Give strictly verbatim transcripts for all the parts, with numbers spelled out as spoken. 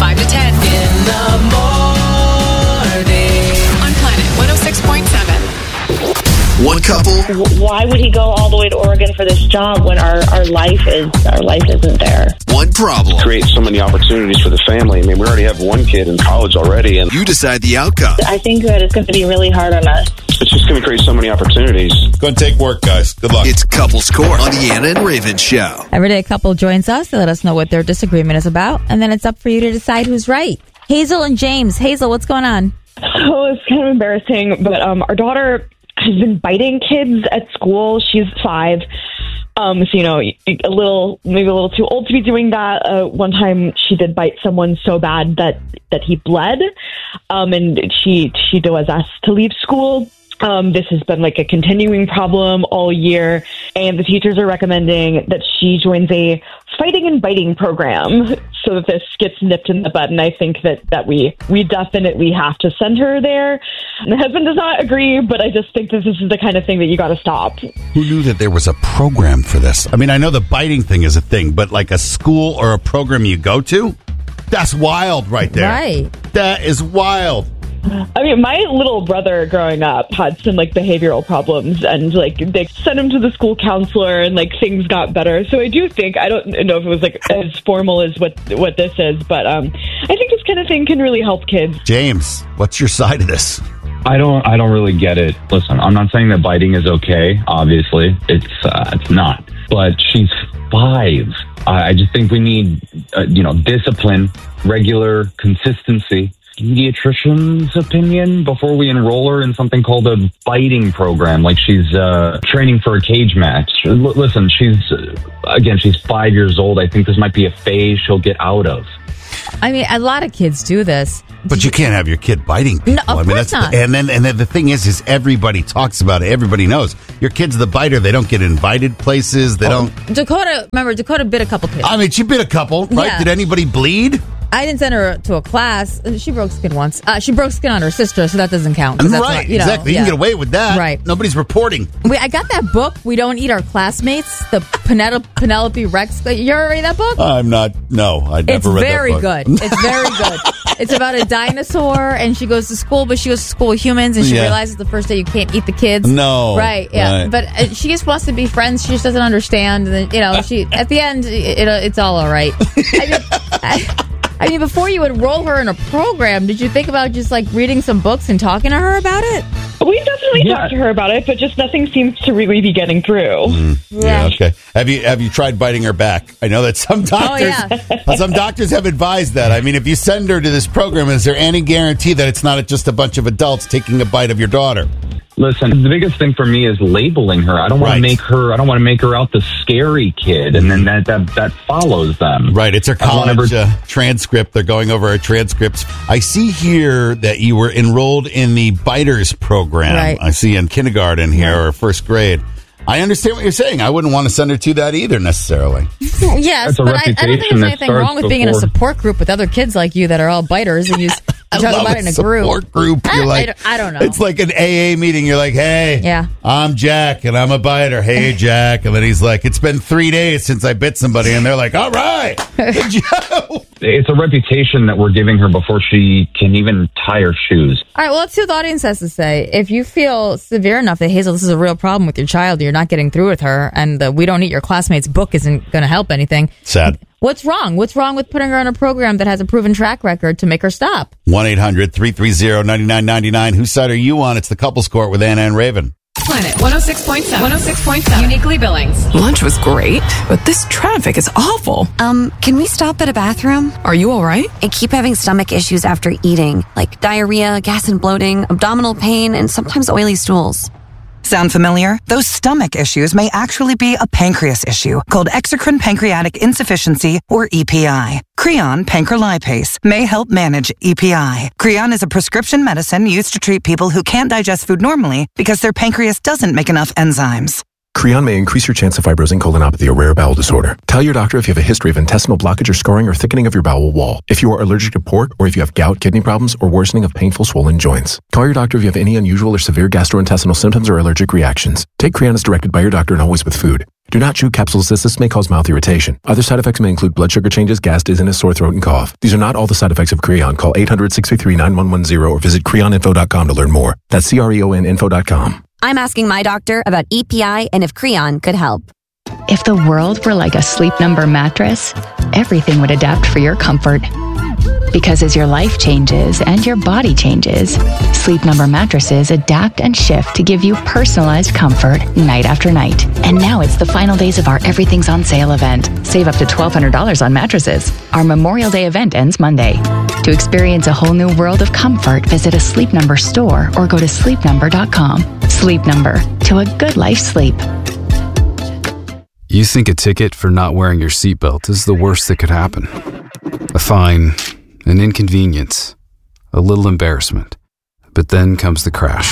five to ten. In the morning. On Planet one oh six point seven. One couple. Why would he go all the way to Oregon for this job when our, our life is our life isn't there? One problem. Create so many opportunities for the family. I mean, we already have one kid in college already, and You decide the outcome. I think that it's going to be really hard on us. it's just going to create so many opportunities. Go and take work, guys. Good luck. It's Couples Court on the Anna and Raven Show. Every day a couple joins us to let us know what their disagreement is about, and then it's up for you to decide who's right. Hazel and James. Hazel, what's going on? So it's kind of embarrassing, but um, our daughter has been biting kids at school. She's five. Um, so, you know, a little, maybe a little too old to be doing that. Uh, one time she did bite someone so bad that, that he bled. Um, and she, she was asked to leave school. Um, this has been like a continuing problem all year, and the teachers are recommending that she joins a fighting and biting program so that this gets nipped in the bud. And I think that, that we, we definitely have to send her there. My husband does not agree, but I just think that this is the kind of thing that you got to stop. Who knew that there was a program for this? I mean, I know the biting thing is a thing, but like a school or a program you go to? That's wild right there. Right. That is wild. I mean, my little brother growing up had some like behavioral problems, and like they sent him to the school counselor, and like things got better. So I do think, I don't know if it was like as formal as what what this is, but um, I think this kind of thing can really help kids. James, what's your side of this? I don't. I don't really get it. Listen, I'm not saying that biting is okay. Obviously, it's uh, it's not. But she's five. I, I just think we need, uh, you know, discipline, regular consistency. Pediatrician's opinion before we enroll her in something called a biting program, like she's uh, training for a cage match. L- listen, she's uh, again, she's five years old. I think this might be a phase she'll get out of. I mean, a lot of kids do this. But you can't have your kid biting people. No, of I mean, course that's not. and then and then the thing is, is everybody talks about it. Everybody knows your kid's the biter. They don't get invited places. They don't. Dakota, remember, Dakota bit a couple kids. I mean, she bit a couple, right? Yeah. Did anybody bleed? I didn't send her to a class. She broke skin once. Uh, she broke skin on her sister, so that doesn't count. 'cause that's Right, not, you know, exactly. You yeah. can get away with that. Right. Nobody's reporting. Wait, I got that book, We Don't Eat Our Classmates, the Penelope, Penelope Rex. You ever read that book? I'm not. No, I never It's read very that book. good. It's very good. It's about a dinosaur, and she goes to school, but she goes to school with humans, and she Yeah. realizes the first day you can't eat the kids. No. Right, yeah. Right. But uh, she just wants to be friends. She just doesn't understand. And then, you know, she at the end, it, it's all all right. I mean, I, I mean, before you enroll her in a program, did you think about just like reading some books and talking to her about it? We definitely Yeah. talked to her about it, but just nothing seems to really be getting through. Yeah. Okay. Have you have you tried biting her back? I know that some doctors yeah. some doctors have advised that. I mean, if you send her to this program, is there any guarantee that it's not just a bunch of adults taking a bite of your daughter? Listen, the biggest thing for me is labeling her. I don't want Right. to make her. I don't want to make her out the scary kid, and then that that, that follows them. Right. It's her I want college her- uh, transcript. They're going over her transcripts. I see here that you were enrolled in the Biters program. Right. I see in kindergarten here or first grade. I understand what you're saying. I wouldn't want to send her to that either necessarily. Yes, That's a but I, I don't think reputation there's that anything wrong with starts being in a before- support group with other kids like you that are all biters, and you, you I talk love about it in a group. support group. I- You're I like, don't- I don't know. It's like an A A meeting. You're like, hey, Yeah. I'm Jack and I'm a biter. Hey, Jack. And then he's like, it's been three days since I bit somebody. And they're like, all right, Joe. It's a reputation that we're giving her before she can even tie her shoes. All right, well, let's see what the audience has to say. If you feel severe enough that, Hazel, this is a real problem with your child, you're not getting through with her, and the We Don't Eat Your Classmates book isn't going to help anything. Sad. What's wrong? What's wrong with putting her on a program that has a proven track record to make her stop? one eight hundred three three zero nine nine nine nine. Whose side are you on? It's the Couples Court with Anna and Raven. Planet one oh six point seven. one oh six point seven. Uniquely Billings. Lunch was great, but this traffic is awful. Um, can we stop at a bathroom? Are you all right? I keep having stomach issues after eating, like diarrhea, gas and bloating, abdominal pain, and sometimes oily stools. Sound familiar? Those stomach issues may actually be a pancreas issue called exocrine pancreatic insufficiency, or E P I. Creon pancrelipase may help manage E P I. Creon is a prescription medicine used to treat people who can't digest food normally because their pancreas doesn't make enough enzymes. Creon may increase your chance of fibrosing colonopathy, a rare bowel disorder. Tell your doctor if you have a history of intestinal blockage or scarring or thickening of your bowel wall, if you are allergic to pork, or if you have gout, kidney problems, or worsening of painful swollen joints. Call your doctor if you have any unusual or severe gastrointestinal symptoms or allergic reactions. Take Creon as directed by your doctor and always with food. Do not chew capsules as this may cause mouth irritation. Other side effects may include blood sugar changes, gas, dizziness, sore throat, and cough. These are not all the side effects of Creon. Call eight hundred, six three three, nine one one zero or visit creon info dot com to learn more. That's C R E O N info dot com. I'm asking my doctor about E P I and if Creon could help. If the world were like a Sleep Number mattress, everything would adapt for your comfort. Because as your life changes and your body changes, Sleep Number mattresses adapt and shift to give you personalized comfort night after night. And now it's the final days of our Everything's on Sale event. Save up to twelve hundred dollars on mattresses. Our Memorial Day event ends Monday. To experience a whole new world of comfort, visit a Sleep Number store or go to sleep number dot com. Sleep Number, to a good life sleep. You think a ticket for not wearing your seatbelt is the worst that could happen. A fine, an inconvenience, a little embarrassment. But then comes the crash.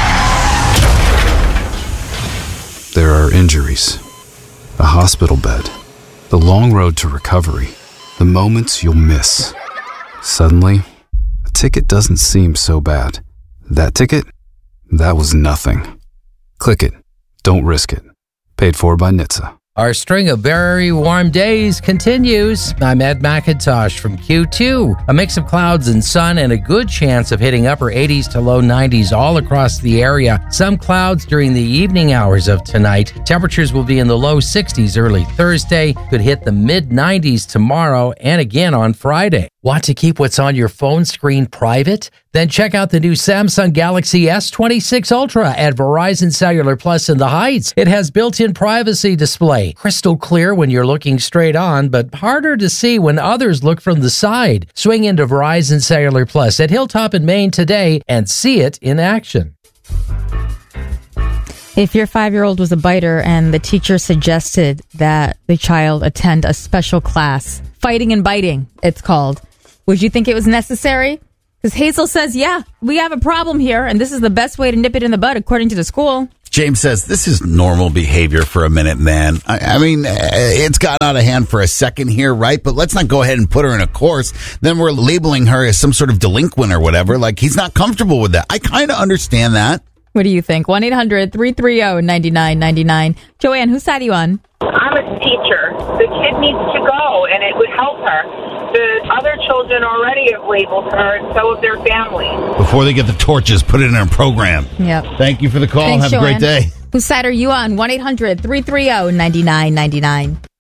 There are injuries, a hospital bed, the long road to recovery, the moments you'll miss. Suddenly, a ticket doesn't seem so bad. That ticket? That was nothing. Click it. Don't risk it. Paid for by N H T S A. Our string of very warm days continues. I'm Ed McIntosh from Q two. A mix of clouds and sun and a good chance of hitting upper eighties to low nineties all across the area. Some clouds during the evening hours of tonight. Temperatures will be in the low sixties early Thursday. Could hit the mid nineties tomorrow and again on Friday. Want to keep what's on your phone screen private? Then check out the new Samsung Galaxy S twenty-six Ultra at Verizon Cellular Plus in the Heights. It has built-in privacy display, crystal clear when you're looking straight on, but harder to see when others look from the side. Swing into Verizon Cellular Plus at Hilltop in Maine today and see it in action. If your five-year-old was a biter and the teacher suggested that the child attend a special class, fighting and biting, it's called, would you think it was necessary? Because Hazel says, yeah, we have a problem here, and this is the best way to nip it in the bud, according to the school. James says, this is normal behavior for a minute, man. I, I mean, it's got out of hand for a second here, right? But let's not go ahead and put her in a course. Then we're labeling her as some sort of delinquent or whatever. Like, he's not comfortable with that. I kind of understand that. What do you think? one eight hundred, three three zero, nine nine nine nine. Joanne, whose side are you on? I'm a teacher. The kid needs to go, and it would help her. The other children already have labeled her, and so have their families. Before they get the torches, put it in our program. Yep. Thank you for the call. Thanks, Have Joanne. a great day. Whose side are you on? one eight hundred, three three zero, nine nine nine nine.